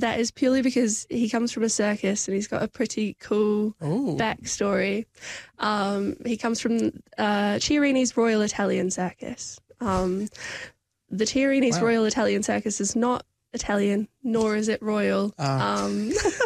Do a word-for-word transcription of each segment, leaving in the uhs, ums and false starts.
that is purely because he comes from a circus and he's got a pretty cool Ooh. backstory. Um, he comes from uh, Chiarini's Royal Italian Circus. Um, the Chiarini's Wow. Royal Italian Circus is not Italian, nor is it royal. Ah. Um,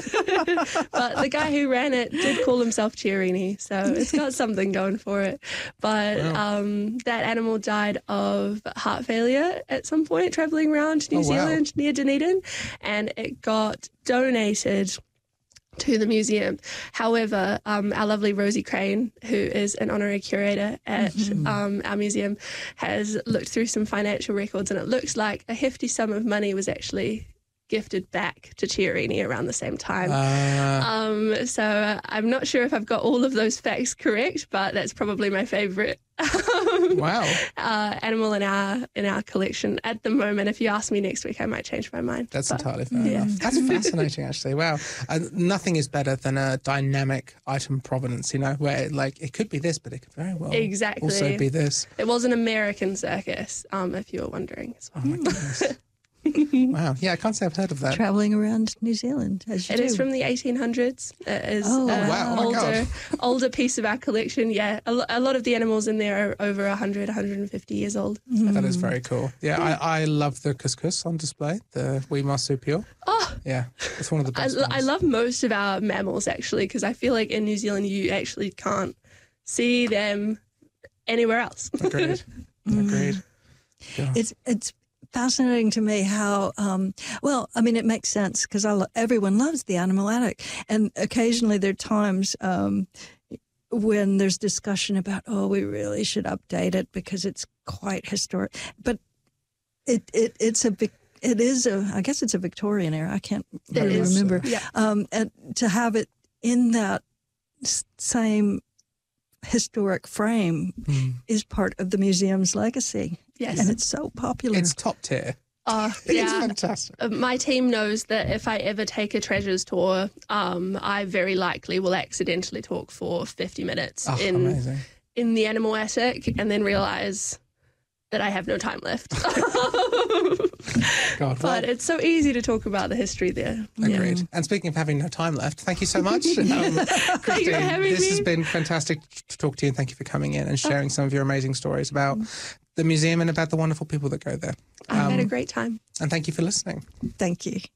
but the guy who ran it did call himself Chiarini, so it's got something going for it. But Wow. um, that animal died of heart failure at some point, travelling around New Oh, wow. Zealand near Dunedin, and it got donated to the museum. However, um, our lovely Rosie Crane, who is an honorary curator at Mm-hmm. um, our museum, has looked through some financial records, and it looks like a hefty sum of money was actually gifted back to Chiarini around the same time. Uh, Um, so uh, I'm not sure if I've got all of those facts correct, but that's probably my favourite um, wow. uh, animal in our in our collection at the moment. If you ask me next week, I might change my mind. That's But, entirely fair yeah. enough. That's fascinating, actually. Wow. Uh, nothing is better than a dynamic item provenance, you know, where like it could be this, but it could very well Exactly. also be this. It was an American circus, um, if you were wondering as well. Oh, my goodness. Wow. Yeah, I can't say I've heard of that. Travelling around New Zealand, as you It do. is from the eighteen hundreds. It is Oh, an wow. Oh, my God. older, older piece of our collection. Yeah, a, lo- a lot of the animals in there are over one hundred, one hundred fifty years old. That is very cool. Yeah, I, I love the couscous on display, the wee marsupial. Oh, Yeah, it's one of the I, best lo- ones. I love most of our mammals, actually, because I feel like in New Zealand you actually can't see them anywhere else. Agreed. Agreed. Yeah. It's it's fascinating to me how um, well. I mean, it makes sense because I lo- everyone loves the Animal Attic, and occasionally there are times um, when there's discussion about, oh, we really should update it because it's quite historic. But it it it's a big. It is a. I guess it's a Victorian era. I can't It really is. remember. Yeah. Um, and to have it in that s- same historic frame Mm. is part of the museum's legacy. Yes. And it's so popular. It's top tier. Uh, It's yeah. fantastic. Uh, My team knows that if I ever take a treasures tour, um, I very likely will accidentally talk for fifty minutes Oh, in amazing. in the animal attic and then realise that I have no time left. God, But well, it's so easy to talk about the history there. agreed. Yeah. And speaking of having no time left, thank you so much. Um, Christine, having this me. has been fantastic to talk to you, and thank you for coming in and sharing some of your amazing stories about the museum and about the wonderful people that go there. I had a Um, great time. and thank you for listening. Thank you.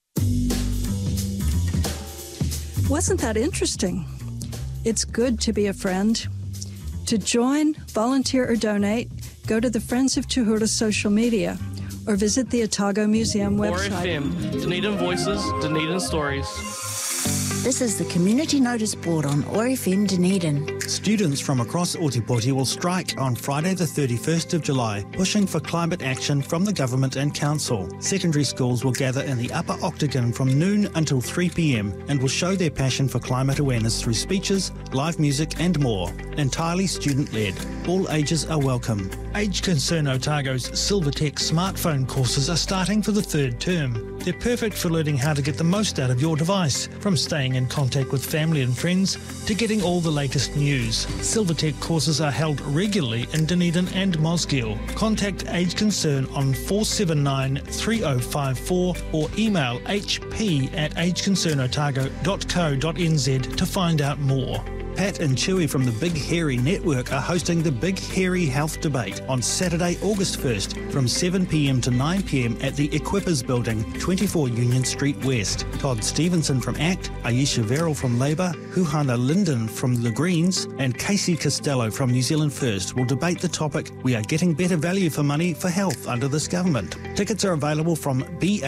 Wasn't that interesting? It's good to be a friend. To join, volunteer, or donate, go to the Friends of Tuhura social media or visit the Otago Museum Or website. F M, Dunedin Voices, Dunedin Stories. This is the community notice board on O R F M Dunedin. Students from across Ōtepoti will strike on Friday the thirty-first of July, pushing for climate action from the government and council. Secondary schools will gather in the Upper Octagon from noon until three p m and will show their passion for climate awareness through speeches, live music and more. Entirely student-led. All ages are welcome. Age Concern Otago's Silvertech smartphone courses are starting for the third term. They're perfect for learning how to get the most out of your device, from staying in contact with family and friends to getting all the latest news. Silvertech courses are held regularly in Dunedin and Mosgiel. Contact Age Concern on four seven nine, three oh five four or email h p at ageconcernotago dot co dot n z to find out more. Pat and Chewy from the Big Hairy Network are hosting the Big Hairy Health Debate on Saturday, August first from seven p m to nine p m at the Equippers Building, twenty-four Union Street West. Todd Stevenson from ACT, Ayesha Verrill from Labour, Huhana Linden from The Greens and Casey Costello from New Zealand First will debate the topic, We are getting better value for money for health under this government. Tickets are available from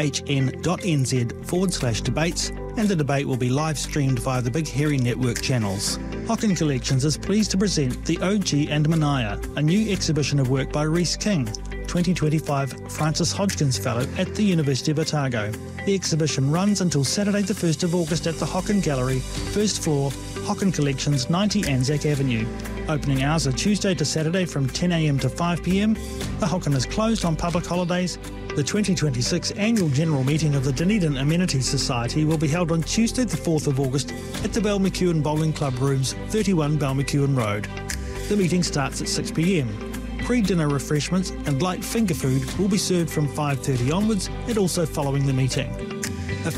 bhn.nz forward slash debates and the debate will be live streamed via the Big Hairy Network channels. Hocken Collections is pleased to present The O G and Manaya, a new exhibition of work by Rhys King, twenty twenty-five Francis Hodgkins Fellow at the University of Otago. The exhibition runs until Saturday the first of August at the Hocken Gallery, first floor, Hocken Collections, ninety Anzac Avenue. Opening hours are Tuesday to Saturday from ten a m to five p m. The Hocken is closed on public holidays. The twenty twenty-six annual general meeting of the Dunedin Amenity Society will be held on Tuesday the fourth of August at the Balmacewen Bowling Club Rooms, thirty-one Balmacewen Road. The meeting starts at six p m. Pre-dinner refreshments and light finger food will be served from five thirty onwards and also following the meeting.